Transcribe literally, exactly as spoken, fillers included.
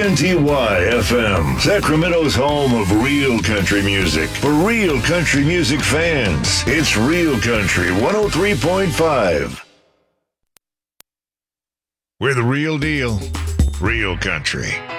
N T Y F M, Sacramento's home of real country music. For real country music fans, it's Real Country one oh three point five. We're the real deal, real country.